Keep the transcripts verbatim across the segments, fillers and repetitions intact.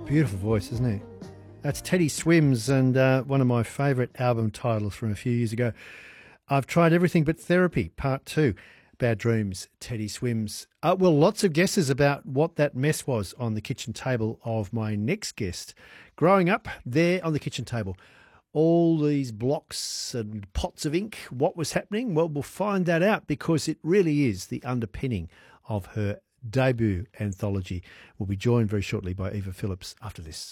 Beautiful voice, isn't it? That's Teddy Swims, and uh, one of my favourite album titles from a few years ago. I've Tried Everything But Therapy, Part two. Bad Dreams, Teddy Swims. Uh, well, lots of guesses about what that mess was on the kitchen table of my next guest. Growing up there on the kitchen table, all these blocks and pots of ink, what was happening? Well, we'll find that out because it really is the underpinning of her debut anthology. We'll be joined very shortly by Eva Phillips after this.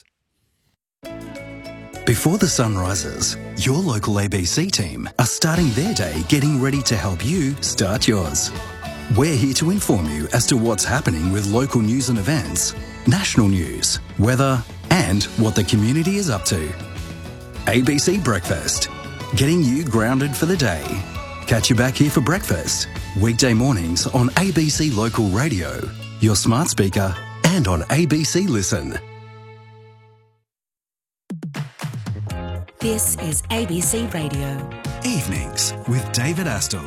Before the sun rises, your local A B C team are starting their day getting ready to help you start yours. We're here to inform you as to what's happening with local news and events, national news, weather, and what the community is up to. A B C Breakfast, getting you grounded for the day. Catch you back here for breakfast, weekday mornings on A B C Local Radio, your smart speaker, and on A B C Listen. This is A B C Radio. Evenings with David Astle.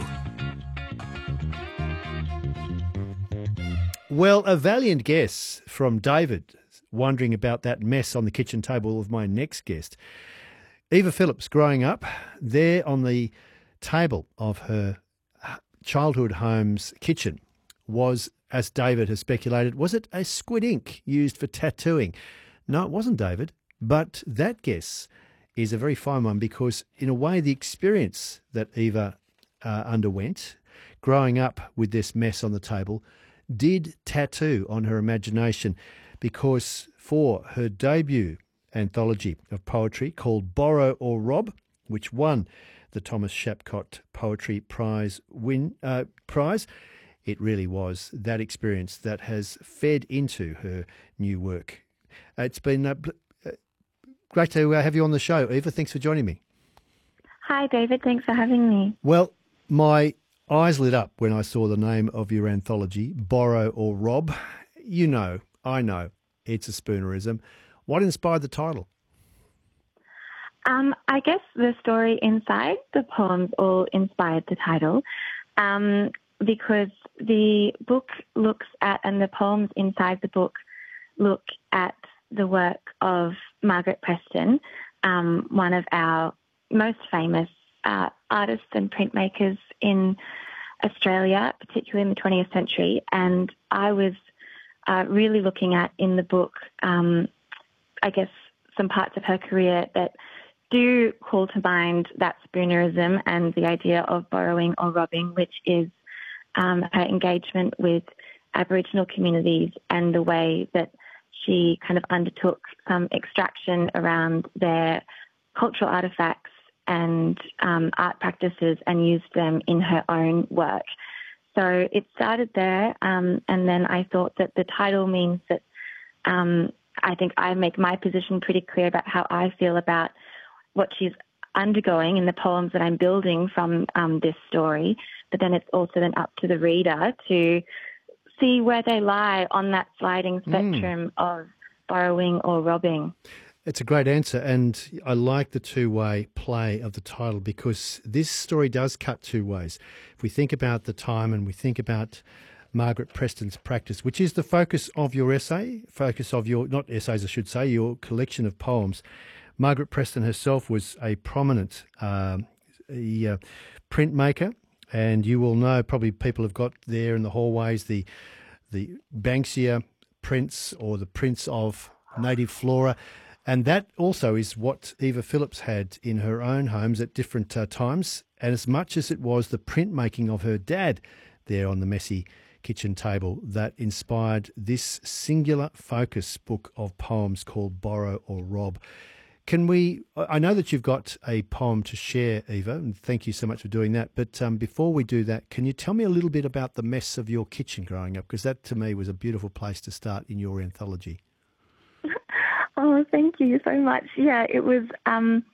Well, a valiant guess from David, wondering about that mess on the kitchen table of my next guest. Eva Phillips, growing up there on the table of her childhood home's kitchen was, as David has speculated, was it a squid ink used for tattooing? No, it wasn't, David, but that guess is a very fine one because, in a way, the experience that Eva uh, underwent growing up with this mess on the table did tattoo on her imagination, because for her debut anthology of poetry called Borrow or Rob, which won the Thomas Shapcott Poetry Prize win uh, prize, it really was that experience that has fed into her new work. Uh, it's been uh, great to uh, have you on the show, Eva. Thanks for joining me. Hi, David. Thanks for having me. Well, my eyes lit up when I saw the name of your anthology, Borrow or Rob. You know, I know, it's a spoonerism. What inspired the title? Um, I guess the story inside the poems all inspired the title, um, because the book looks at, and the poems inside the book look at the work of Margaret Preston, um, one of our most famous uh, artists and printmakers in Australia, particularly in the twentieth century. And I was uh, really looking at in the book, um, I guess, some parts of her career that do call to mind that spoonerism and the idea of borrowing or robbing, which is um, her engagement with Aboriginal communities and the way that she kind of undertook some extraction around their cultural artefacts and um, art practices and used them in her own work. So it started there, um, and then I thought that the title means that um, I think I make my position pretty clear about how I feel about what she's undergoing in the poems that I'm building from um, this story, but then it's also then up to the reader to see where they lie on that sliding spectrum mm. of borrowing or robbing. It's a great answer, and I like the two-way play of the title because this story does cut two ways. If we think about the time and we think about Margaret Preston's practice, which is the focus of your essay, focus of your, not essays I should say, your collection of poems, Margaret Preston herself was a prominent um, a, uh, printmaker, and you will know, probably people have got there in the hallways, the the Banksia prints or the prints of native flora. And that also is what Eva Phillips had in her own homes at different uh, times. And as much as it was the printmaking of her dad there on the messy kitchen table that inspired this singular focus book of poems called Borrow or Rob. Can we, I know that you've got a poem to share, Eva, and thank you so much for doing that. But um, before we do that, can you tell me a little bit about the mess of your kitchen growing up? Because that, to me, was a beautiful place to start in your anthology. Oh, thank you so much. Yeah, it was um,